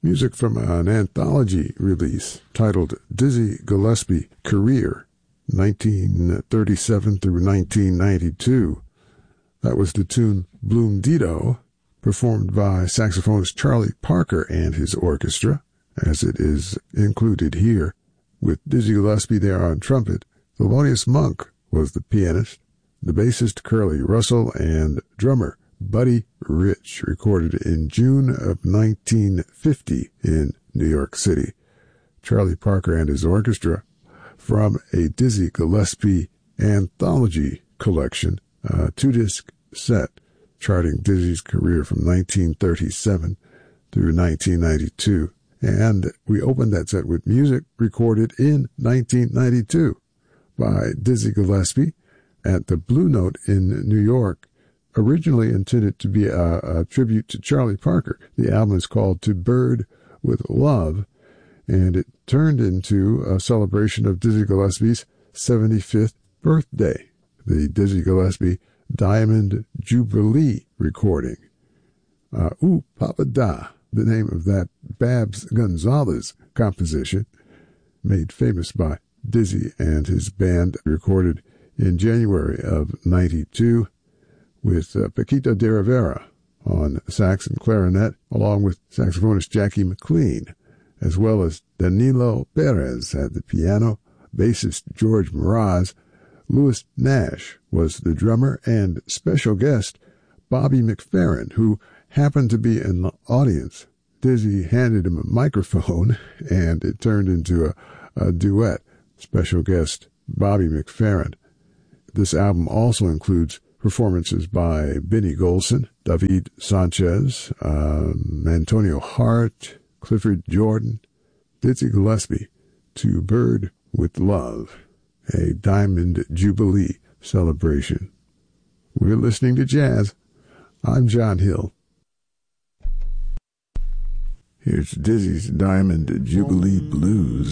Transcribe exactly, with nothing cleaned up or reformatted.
Music from an anthology release titled Dizzy Gillespie Career, nineteen thirty-seven through nineteen ninety-two. That was the tune Bloom Dido, performed by saxophonist Charlie Parker and his orchestra, as it is included here, with Dizzy Gillespie there on trumpet. Thelonious Monk was the pianist, the bassist Curly Russell, and drummer Buddy Rich, recorded in June of nineteen fifty in New York City. Charlie Parker and his orchestra from a Dizzy Gillespie anthology collection, a two-disc set charting Dizzy's career from nineteen thirty-seven through nineteen ninety-two. And we opened that set with music recorded in nineteen ninety-two by Dizzy Gillespie at the Blue Note in New York, originally intended to be a, a tribute to Charlie Parker. The album is called To Bird with Love, and it turned into a celebration of Dizzy Gillespie's seventy-fifth birthday, the Dizzy Gillespie Diamond Jubilee recording. Uh, Ooh, Papa Da, the name of that Babs Gonzalez composition, made famous by Dizzy and his band, recorded in January of ninety-two, with uh, Paquito de Rivera on sax and clarinet, along with saxophonist Jackie McLean, as well as Danilo Perez at the piano, bassist George Mraz. Louis Nash was the drummer, and special guest Bobby McFerrin, who happened to be in the audience. Dizzy handed him a microphone, and it turned into a, a duet. Special guest Bobby McFerrin. This album also includes performances by Benny Golson, David Sanchez, um, Antonio Hart, Clifford Jordan. Dizzy Gillespie, To Bird with Love, a Diamond Jubilee celebration. We're listening to jazz. I'm John Hill. Here's Dizzy's Diamond Jubilee Blues.